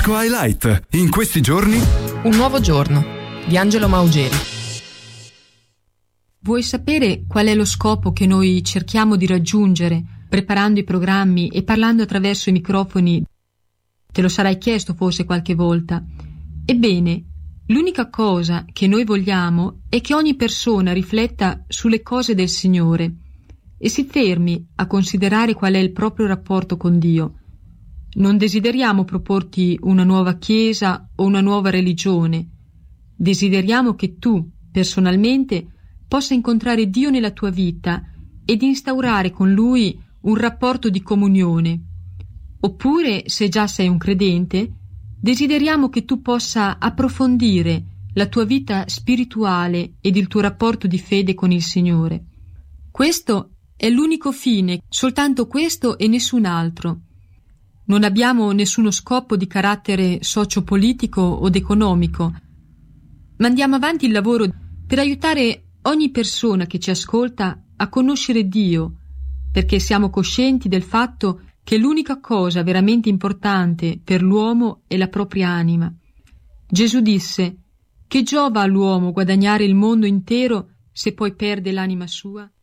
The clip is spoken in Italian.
Disco Highlight. In questi giorni Un nuovo giorno di Angelo Maugeri. Vuoi sapere qual è lo scopo che noi cerchiamo di raggiungere preparando i programmi e parlando attraverso i microfoni? Te lo sarai chiesto forse qualche volta. Ebbene, l'unica cosa che noi vogliamo è che ogni persona rifletta sulle cose del Signore e si fermi a considerare qual è il proprio rapporto con Dio. Non desideriamo proporti una nuova chiesa o una nuova religione. Desideriamo che tu, personalmente, possa incontrare Dio nella tua vita ed instaurare con Lui un rapporto di comunione. Oppure, se già sei un credente, desideriamo che tu possa approfondire la tua vita spirituale ed il tuo rapporto di fede con il Signore. Questo è l'unico fine, soltanto questo e nessun altro. Non abbiamo nessuno scopo di carattere sociopolitico od economico. Mandiamo avanti il lavoro per aiutare ogni persona che ci ascolta a conoscere Dio, perché siamo coscienti del fatto che l'unica cosa veramente importante per l'uomo è la propria anima. Gesù disse: «Che giova all'uomo guadagnare il mondo intero se poi perde l'anima sua?»